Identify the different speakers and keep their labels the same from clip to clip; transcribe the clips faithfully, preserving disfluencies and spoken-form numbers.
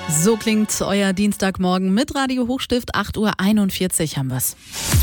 Speaker 1: So klingt euer Dienstagmorgen mit Radio Hochstift. acht Uhr einundvierzig haben wir's.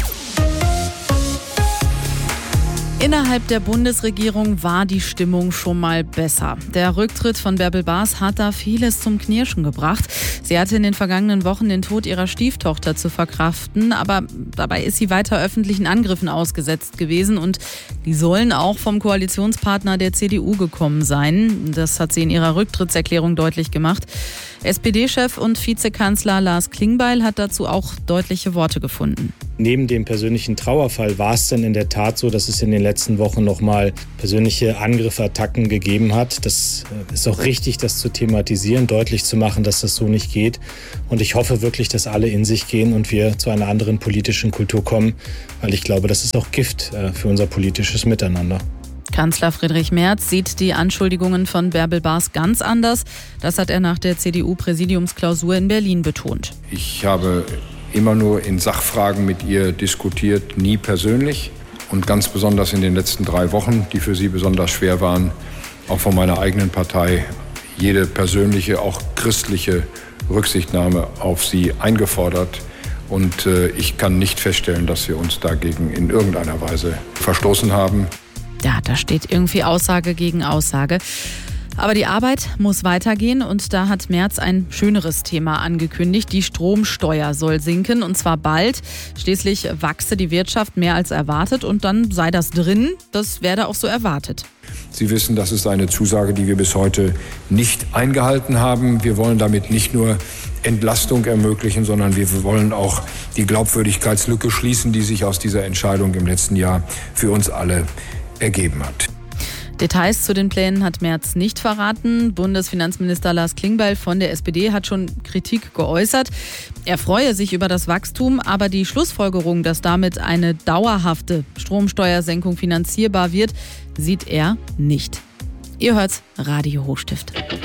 Speaker 1: Innerhalb der Bundesregierung war die Stimmung schon mal besser. Der Rücktritt von Bärbel Bas hat da vieles zum Knirschen gebracht. Sie hatte in den vergangenen Wochen den Tod ihrer Stieftochter zu verkraften, aber dabei ist sie weiter öffentlichen Angriffen ausgesetzt gewesen und die sollen auch vom Koalitionspartner der C D U gekommen sein. Das hat sie in ihrer Rücktrittserklärung deutlich gemacht. S P D-Chef und Vizekanzler Lars Klingbeil hat dazu auch deutliche Worte gefunden.
Speaker 2: Neben dem persönlichen Trauerfall war es dann in der Tat so, dass es in den letzten Wochen nochmal persönliche Angriffe, Attacken gegeben hat. Das ist auch richtig, das zu thematisieren, deutlich zu machen, dass das so nicht geht. Und ich hoffe wirklich, dass alle in sich gehen und wir zu einer anderen politischen Kultur kommen, weil ich glaube, das ist auch Gift für unser politisches Miteinander.
Speaker 1: Kanzler Friedrich Merz sieht die Anschuldigungen von Bärbel Bas ganz anders. Das hat er nach der C D U-Präsidiumsklausur in Berlin betont.
Speaker 3: Ich habe immer nur in Sachfragen mit ihr diskutiert, nie persönlich. Und ganz besonders in den letzten drei Wochen, die für sie besonders schwer waren, auch von meiner eigenen Partei, jede persönliche, auch christliche Rücksichtnahme auf sie eingefordert. Und äh, ich kann nicht feststellen, dass wir uns dagegen in irgendeiner Weise verstoßen haben.
Speaker 1: Ja, da steht irgendwie Aussage gegen Aussage. Aber die Arbeit muss weitergehen und da hat Merz ein schöneres Thema angekündigt. Die Stromsteuer soll sinken und zwar bald. Schließlich wachse die Wirtschaft mehr als erwartet und dann sei das drin. Das werde auch so erwartet.
Speaker 3: Sie wissen, das ist eine Zusage, die wir bis heute nicht eingehalten haben. Wir wollen damit nicht nur Entlastung ermöglichen, sondern wir wollen auch die Glaubwürdigkeitslücke schließen, die sich aus dieser Entscheidung im letzten Jahr für uns alle ergeben hat.
Speaker 1: Details zu den Plänen hat Merz nicht verraten. Bundesfinanzminister Lars Klingbeil von der S P D hat schon Kritik geäußert. Er freue sich über das Wachstum, aber die Schlussfolgerung, dass damit eine dauerhafte Stromsteuersenkung finanzierbar wird, sieht er nicht. Ihr hört's, Radio Hochstift.